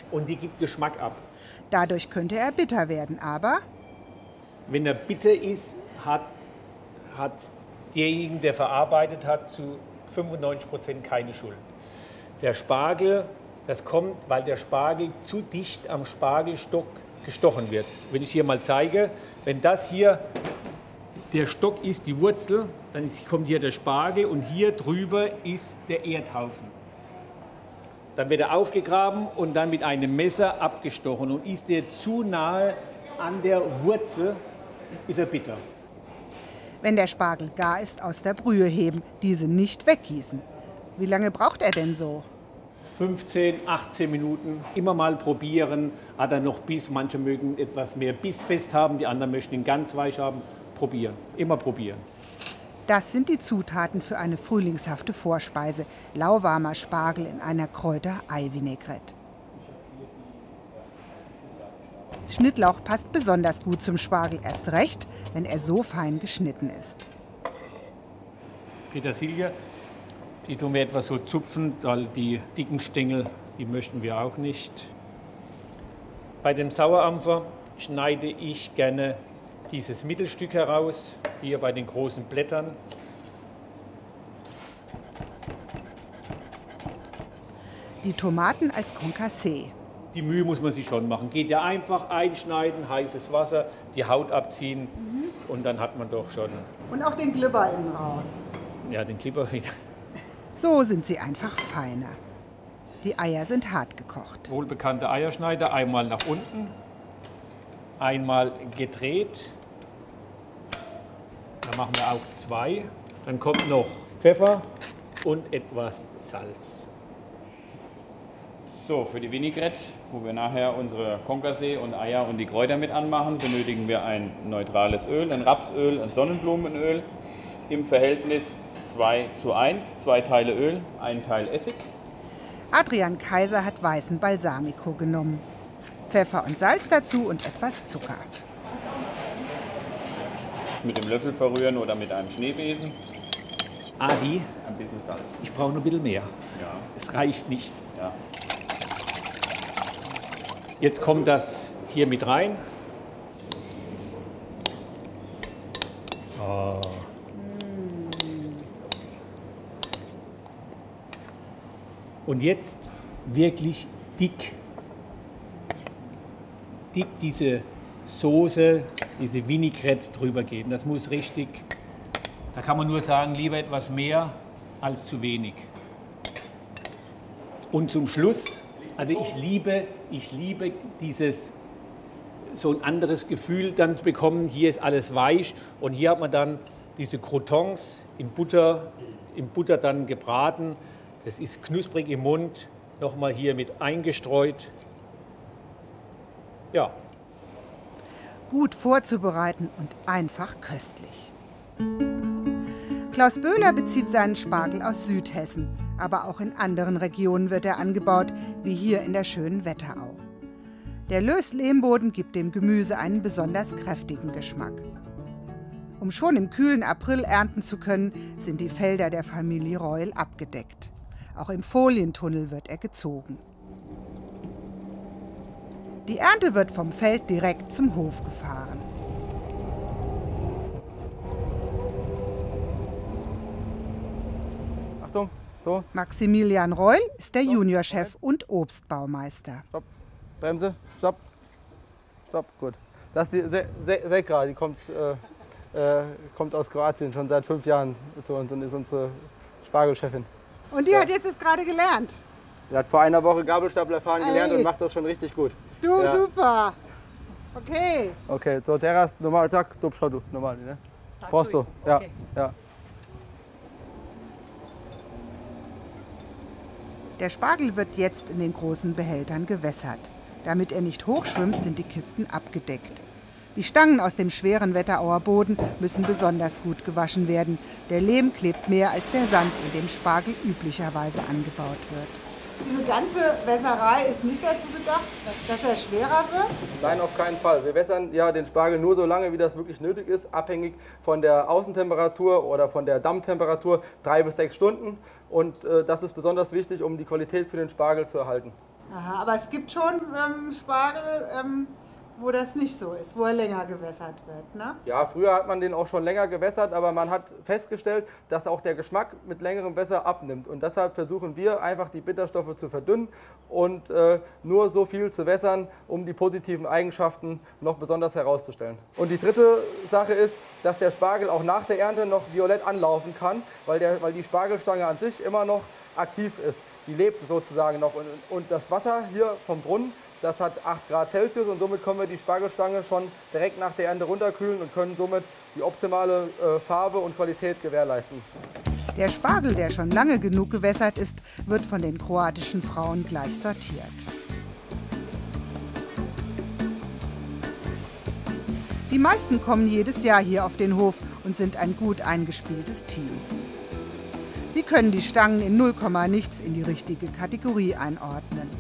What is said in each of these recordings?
und die gibt Geschmack ab. Dadurch könnte er bitter werden, aber Wenn er bitter ist, hat derjenige, der verarbeitet hat, zu 95% keine Schuld. Der Spargel, das kommt, weil der Spargel zu dicht am Spargelstock gestochen wird. Wenn ich hier mal zeige, wenn das hier der Stock ist, die Wurzel, dann kommt hier der Spargel und hier drüber ist der Erdhaufen. Dann wird er aufgegraben und dann mit einem Messer abgestochen. Und ist der zu nahe an der Wurzel, ist er bitter. wenn der Spargel gar ist, aus der Brühe heben, diese nicht weggießen. Wie lange braucht er denn so? 15, 18 Minuten, immer mal probieren. Hat er noch Biss, manche mögen etwas mehr bissfest haben, die anderen möchten ihn ganz weich haben. Probieren, immer probieren. Das sind die Zutaten für eine frühlingshafte Vorspeise. Lauwarmer Spargel in einer Kräuter-Ei-Vinaigrette. Schnittlauch passt besonders gut zum Spargel, erst recht, wenn er so fein geschnitten ist. Petersilie, die tun wir etwas so zupfen, weil die dicken Stängel, die möchten wir auch nicht. Bei dem Sauerampfer schneide ich gerne dieses Mittelstück heraus, hier bei den großen Blättern. Die Tomaten als Concassé. Die Mühe muss man sich schon machen. Geht ja einfach, einschneiden, heißes Wasser, die Haut abziehen und dann hat man doch schon... Und auch den Glibber innen raus. Ja, den Klipper wieder. So sind sie einfach feiner. Die Eier sind hart gekocht. Wohlbekannte Eierschneider, einmal nach unten, einmal gedreht. Da machen wir auch 2. Dann kommt noch Pfeffer und etwas Salz. So, für die Vinaigrette, wo wir nachher unsere Concassé und Eier und die Kräuter mit anmachen, benötigen wir ein neutrales Öl, ein Rapsöl, ein Sonnenblumenöl im Verhältnis 2:1, 2 Teile Öl, 1 Teil Essig. Adrian Kaiser hat weißen Balsamico genommen. Pfeffer und Salz dazu und etwas Zucker. Mit dem Löffel verrühren oder mit einem Schneebesen. Adi, Ein bisschen Salz. ich brauche noch ein bisschen mehr. Ja, Es reicht nicht. ja. Jetzt kommt das hier mit rein. Oh. Und jetzt wirklich dick diese Soße, diese Vinaigrette drüber geben. Das muss richtig, da kann man nur sagen, lieber etwas mehr als zu wenig. Und zum Schluss, also ich liebe dieses, so ein anderes Gefühl dann zu bekommen. Hier ist alles weich und hier hat man dann diese Croutons in Butter dann gebraten. Das ist knusprig im Mund, nochmal hier mit eingestreut. Ja. Gut vorzubereiten und einfach köstlich. Klaus Böhler bezieht seinen Spargel aus Südhessen, aber auch in anderen Regionen wird er angebaut, wie hier in der schönen Wetterau. Der Löss-Lehmboden gibt dem Gemüse einen besonders kräftigen Geschmack. Um schon im kühlen April ernten zu können, sind die Felder der Familie Reul abgedeckt. Auch im Folientunnel wird er gezogen. Die Ernte wird vom Feld direkt zum Hof gefahren. Achtung, so, Maximilian Reul ist der Juniorchef und Obstbaumeister. stopp, Bremse, stopp, stopp, gut. Das ist die Sekra, die kommt aus Kroatien schon seit 5 Jahren zu uns und ist unsere Spargelchefin. Und die hat jetzt das gerade gelernt. Die hat vor einer Woche Gabelstapler fahren gelernt Ey. und macht das schon richtig gut. Du, Ja. super. Okay. Okay, so teraz, normal, tak, do przodu, normal, ne? Prosto, ja, Okay. ja. Der Spargel wird jetzt in den großen Behältern gewässert. Damit er nicht hochschwimmt, sind die Kisten abgedeckt. Die Stangen aus dem schweren Wetterauer Boden müssen besonders gut gewaschen werden. Der Lehm klebt mehr als der Sand, in dem Spargel üblicherweise angebaut wird. Diese ganze Wässerei ist nicht dazu gedacht, dass er schwerer wird? Nein, auf keinen Fall. Wir wässern ja den Spargel nur so lange, wie das wirklich nötig ist, abhängig von der Außentemperatur oder von der Dammtemperatur, 3 bis 6 Stunden. Und das ist besonders wichtig, um die Qualität für den Spargel zu erhalten. Aha, aber es gibt schon Spargel, wo das nicht so ist, wo er länger gewässert wird, ne? Ja, früher hat man den auch schon länger gewässert, aber man hat festgestellt, dass auch der Geschmack mit längerem Wasser abnimmt. Und deshalb versuchen wir einfach die Bitterstoffe zu verdünnen und nur so viel zu wässern, um die positiven Eigenschaften noch besonders herauszustellen. Und die dritte Sache ist, dass der Spargel auch nach der Ernte noch violett anlaufen kann, weil die Spargelstange an sich immer noch aktiv ist. Die lebt sozusagen noch. Und das Wasser hier vom Brunnen, das hat 8 Grad Celsius und somit können wir die Spargelstange schon direkt nach der Ernte runterkühlen und können somit die optimale Farbe und Qualität gewährleisten. Der Spargel, der schon lange genug gewässert ist, wird von den kroatischen Frauen gleich sortiert. Die meisten kommen jedes Jahr hier auf den Hof und sind ein gut eingespieltes Team. Sie können die Stangen in 0, nichts in die richtige Kategorie einordnen.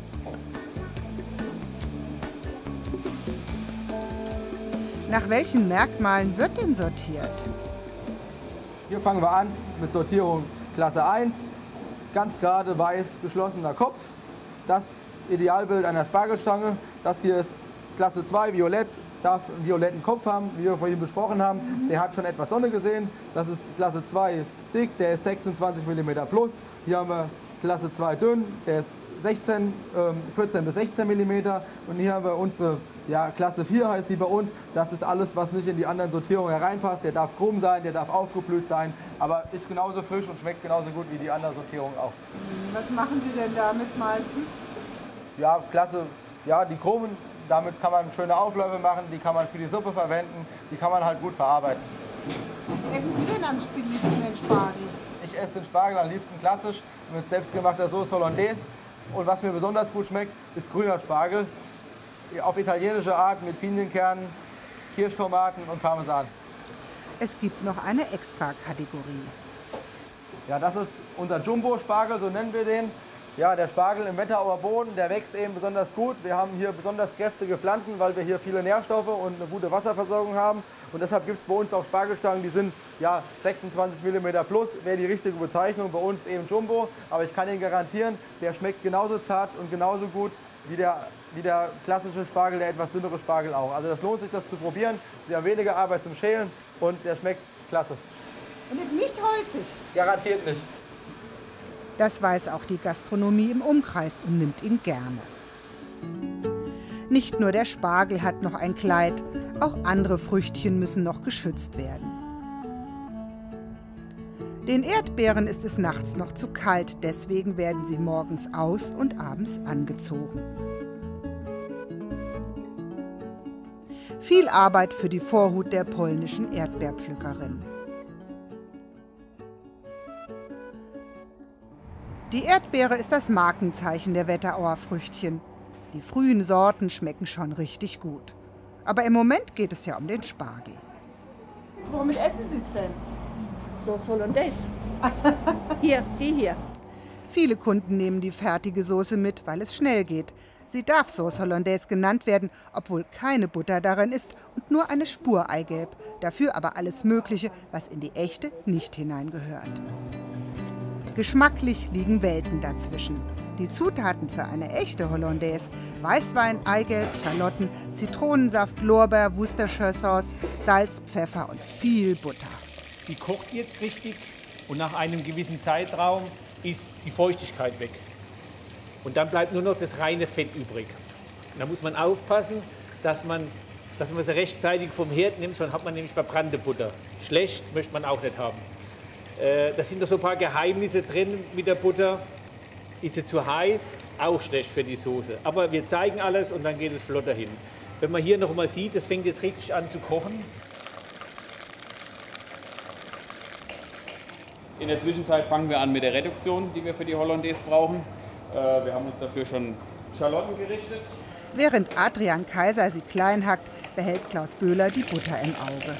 Nach welchen Merkmalen wird denn sortiert? Hier fangen wir an mit Sortierung Klasse 1. Ganz gerade weiß geschlossener Kopf. Das Idealbild einer Spargelstange. Das hier ist Klasse 2, violett. Darf einen violetten Kopf haben, wie wir vorhin besprochen haben. Der hat schon etwas Sonne gesehen. Das ist Klasse 2 dick, der ist 26 mm plus. Hier haben wir Klasse 2 dünn, der ist 14 bis 16 mm. Und hier haben wir unsere Klasse 4, heißt die bei uns. Das ist alles, was nicht in die anderen Sortierungen hereinpasst. Der darf krumm sein, der darf aufgeblüht sein, aber ist genauso frisch und schmeckt genauso gut wie die anderen Sortierungen auch. Was machen Sie denn damit meistens? Ja, Klasse, die krummen, damit kann man schöne Aufläufe machen, die kann man für die Suppe verwenden, die kann man halt gut verarbeiten. Essen Sie denn am liebsten den Spargel? Ich esse den Spargel am liebsten klassisch mit selbstgemachter Sauce Hollandaise. Und was mir besonders gut schmeckt, ist grüner Spargel. Auf italienische Art mit Pinienkernen, Kirschtomaten und Parmesan. Es gibt noch eine Extra-Kategorie. Ja, das ist unser Jumbo-Spargel, so nennen wir den. Ja, der Spargel im Wetterauer Boden, der wächst eben besonders gut. Wir haben hier besonders kräftige Pflanzen, weil wir hier viele Nährstoffe und eine gute Wasserversorgung haben. Und deshalb gibt es bei uns auch Spargelstangen, die sind 26 mm plus, wäre die richtige Bezeichnung. Bei uns eben Jumbo. Aber ich kann Ihnen garantieren, der schmeckt genauso zart und genauso gut wie der klassische Spargel, der etwas dünnere Spargel auch. Also das lohnt sich, das zu probieren. Sie haben weniger Arbeit zum Schälen und der schmeckt klasse. Und ist nicht holzig? Garantiert nicht. Das weiß auch die Gastronomie im Umkreis und nimmt ihn gerne. Nicht nur der Spargel hat noch ein Kleid, auch andere Früchtchen müssen noch geschützt werden. Den Erdbeeren ist es nachts noch zu kalt, deswegen werden sie morgens aus- und abends angezogen. Viel Arbeit für die Vorhut der polnischen Erdbeerpflückerin. Die Erdbeere ist das Markenzeichen der Wetterauer Früchtchen. Die frühen Sorten schmecken schon richtig gut. Aber im Moment geht es ja um den Spargel. Womit essen Sie es denn? Sauce Hollandaise. Hier, die hier. Viele Kunden nehmen die fertige Soße mit, weil es schnell geht. Sie darf Sauce Hollandaise genannt werden, obwohl keine Butter darin ist und nur eine Spur Eigelb. Dafür aber alles Mögliche, was in die echte nicht hineingehört. Geschmacklich liegen Welten dazwischen. Die Zutaten für eine echte Hollandaise: Weißwein, Eigelb, Schalotten, Zitronensaft, Lorbeer, Worcestershire Sauce, Salz, Pfeffer und viel Butter. Die kocht jetzt richtig und nach einem gewissen Zeitraum ist die Feuchtigkeit weg. Und dann bleibt nur noch das reine Fett übrig. Da muss man aufpassen, dass man sie rechtzeitig vom Herd nimmt, sonst hat man nämlich verbrannte Butter. Schlecht möchte man auch nicht haben. Da sind noch so ein paar Geheimnisse drin mit der Butter. Ist sie zu heiß, auch schlecht für die Soße. Aber wir zeigen alles und dann geht es flotter hin. Wenn man hier noch mal sieht, es fängt jetzt richtig an zu kochen. In der Zwischenzeit fangen wir an mit der Reduktion, die wir für die Hollandaise brauchen. Wir haben uns dafür schon Schalotten gerichtet. Während Adrian Kaiser sie klein hackt, behält Klaus Böhler die Butter im Auge.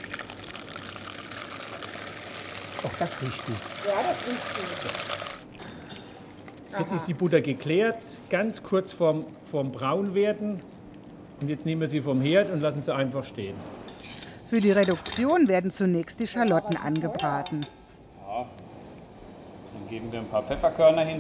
Auch das riecht gut. Ja, das riecht gut. Jetzt ist die Butter geklärt, ganz kurz vorm Braunwerden. Und jetzt nehmen wir sie vom Herd und lassen sie einfach stehen. Für die Reduktion werden zunächst die Schalotten angebraten. Ja. Dann geben wir ein paar Pfefferkörner hin.